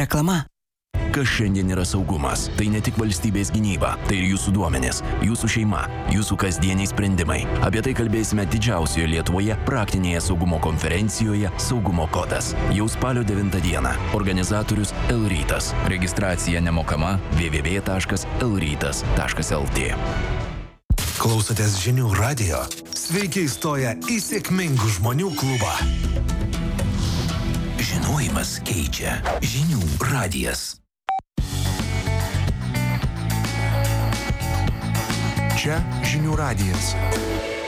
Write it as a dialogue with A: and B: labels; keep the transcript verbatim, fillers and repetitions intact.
A: Reklama.
B: Kas šiandien yra saugumas? Tai ne tik valstybės gynyba, tai ir jūsų duomenys, jūsų šeima, jūsų kasdieniai sprendimai. Apie tai kalbėsime didžiausioje Lietuvoje praktinėje saugumo konferencijoje Saugumo kodas. Jau spalio devintą dieną. Organizatorius L-Rytas. Registracija nemokama w w w taškas l rytas taškas l t.
C: Klausotės žinių radijo. Sveiki įstoję į sėkmingų žmonių klubą.
B: Žinojimas keičia. Žinių radijas.
C: Čia žinių radijas.